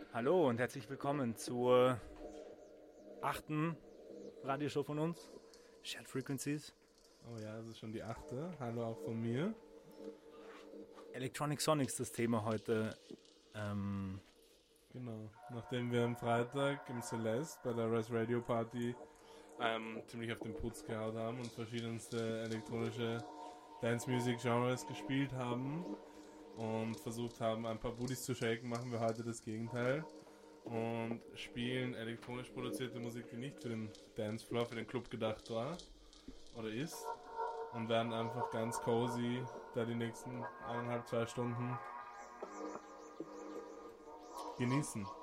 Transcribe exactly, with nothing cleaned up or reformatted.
Hallo und herzlich willkommen zur achten Radioshow von uns, Shared Frequencies. Oh ja, das ist schon die achte. Hallo auch von mir. Electronic Sonics das Thema heute. Ähm, Genau. Nachdem wir am Freitag im Celeste bei der Res Radio Party ähm, ziemlich auf den Putz gehauen haben und verschiedenste elektronische Dance Music Genres gespielt haben und versucht haben, ein paar Booties zu shaken, machen wir heute das Gegenteil und spielen elektronisch produzierte Musik, die nicht für den Dancefloor, für den Club gedacht war oder ist, und werden einfach ganz cozy da die nächsten eineinhalb, zwei Stunden genießen.